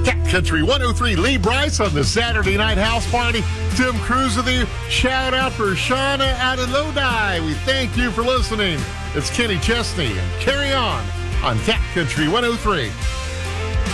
Cat Country 103, Lee Bryce on the Saturday Night House Party. Tim Cruz with you. Shout out for Shauna out of Lodi. We thank you for listening. It's Kenny Chesney and Carry On Cat Country 103.